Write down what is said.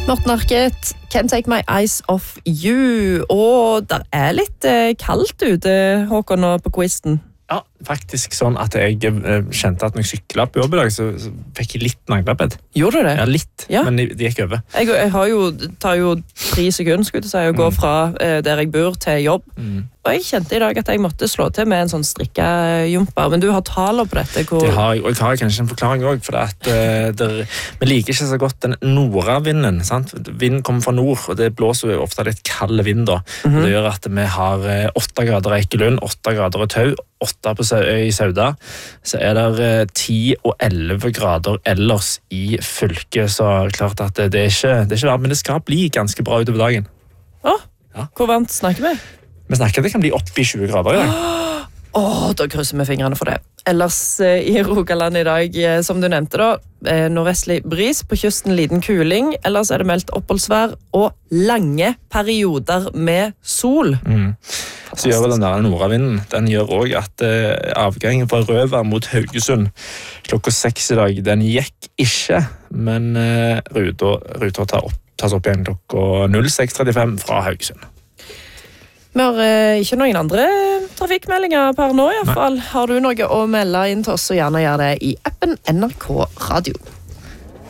Morten Arket, Can't Take My Eyes Off You. Og det litt kaldt ute, Håkon, nå på quizen. Ja, faktisk sånn at jeg kjente at når jeg syklet på jobb I dag, så fikk jeg litt naglebedd. Gjorde du det? Ja, litt, ja. Men det gikk over. Jeg tar jo 3 sekunder, skulle jeg si, å gå fra der jeg bor til jobb. Og jeg kjente I dag at jeg måtte slå til med en sånn strikkejumper. Men du har taler på dette. Det har jeg, og jeg har kanskje en forklaring også, for vi liker ikke så godt den nordavinden, sant? Vinden kommer fra nord, og det blåser jo ofte litt kald vind da. Og det gjør at vi har 8 grader I Ekelund, 8 grader I Tau, 8 I Sauda, så det 10 og 11 grader ellers I fylket, så klart at det ikke varmt, men det skal bli ganske bra utover dagen. Ja. Hvor varmt snakker vi? Vi snakker at det kan bli opp I 20 grader I dag. Da krysser vi fingrene for det. Ellers I Rogaland I dag, som du nevnte da, nordvestlig bris, på kysten liten kuling, ellers det meldt oppholdsvær og lange perioder med sol. Så gjør den der nordavinden, den gjør også at avgangen fra Røver mot Haugesund klokka 6 I dag, den gikk ikke, men ruta tas opp igjen klokka 06:35 fra Haugesund. Vi har ikke noen andre trafikkmeldinger per nå I hvert fall. Har du noe å melde inn til oss, så gjerne gjør det I appen NRK Radio.